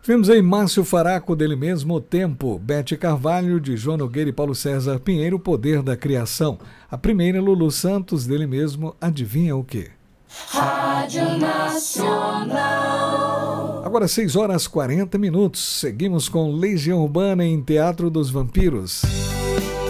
Vimos aí Márcio Faraco, dele mesmo, O Tempo. Bete Carvalho, de João Nogueira e Paulo César Pinheiro, O Poder da Criação. A primeira, Lulu Santos, dele mesmo, Adivinha o Quê? Rádio Nacional. Agora 6 horas 40 minutos. Seguimos com Legião Urbana em Teatro dos Vampiros.